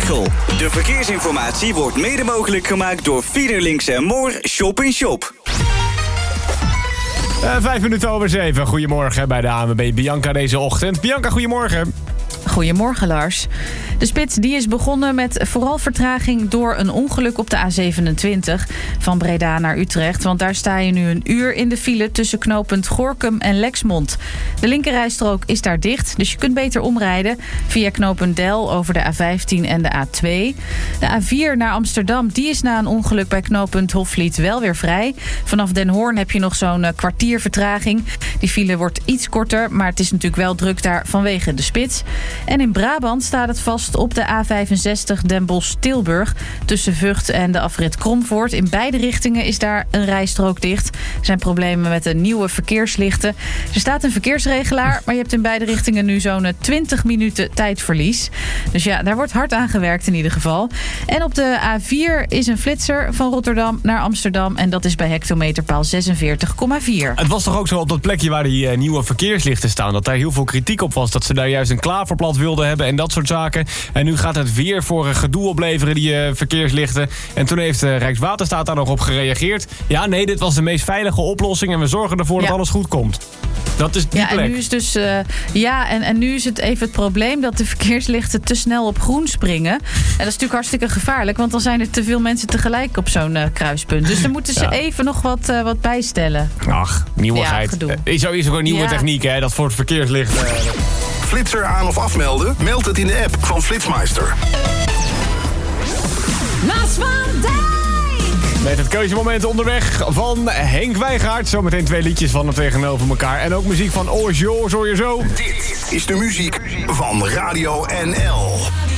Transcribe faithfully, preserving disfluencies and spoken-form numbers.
Michel. De verkeersinformatie wordt mede mogelijk gemaakt door Fiederlinks en Moor Shop in Shop. Uh, vijf minuten over zeven. Goedemorgen bij de A N W B. Bianca deze ochtend. Bianca, goedemorgen. Goedemorgen, Lars. De spits die is begonnen met vooral vertraging door een ongeluk op de A zevenentwintig van Breda naar Utrecht. Want daar sta je nu een uur in de file tussen knooppunt Gorinchem en Lexmond. De linkerrijstrook is daar dicht, dus je kunt beter omrijden via knooppunt Del over de A vijftien en de A twee. De A vier naar Amsterdam, die is na een ongeluk bij knooppunt Hofvliet wel weer vrij. Vanaf Den Hoorn heb je nog zo'n kwartier vertraging. Die file wordt iets korter, maar het is natuurlijk wel druk daar vanwege de spits. En in Brabant staat het vast op de A vijfenzestig Den Bosch-Tilburg. Tussen Vught en de afrit Kromvoort. In beide richtingen is daar een rijstrook dicht. Er zijn problemen met de nieuwe verkeerslichten. Er staat een verkeersregelaar, maar je hebt in beide richtingen nu zo'n twintig minuten tijdverlies. Dus ja, daar wordt hard aan gewerkt in ieder geval. En op de A vier is een flitser van Rotterdam naar Amsterdam. En dat is bij hectometerpaal zesenveertig komma vier. Het was toch ook zo op dat plekje waar die uh, nieuwe verkeerslichten staan, dat daar heel veel kritiek op was. Dat ze daar juist een klaverplat wilden hebben en dat soort zaken. En nu gaat het weer voor een gedoe opleveren, die uh, verkeerslichten. En toen heeft uh, Rijkswaterstaat daar nog op gereageerd. Ja, nee, dit was de meest veilige oplossing en we zorgen ervoor ja. dat alles goed komt. Dat is die ja, plek. En nu is dus, uh, ja, en, en nu is het even het probleem dat de verkeerslichten te snel op groen springen. En dat is natuurlijk hartstikke gevaarlijk, want dan zijn er te veel mensen tegelijk op zo'n uh, kruispunt. Dus dan moeten ze ja. even nog wat, uh, wat bijstellen. Ach, nieuwigheid. Ja, is sowieso ook een nieuwe ja. techniek, hè, dat voor het verkeerslicht. Uh, Flitser aan of afmelden? Meld het in de app van Flitsmeister. Maas van Dijk! Met het keuzemoment onderweg van Henk Wijngaard. Zometeen twee liedjes van hem tegenover elkaar. En ook muziek van Ojo, zo je zo. Dit is de muziek van Radio N L.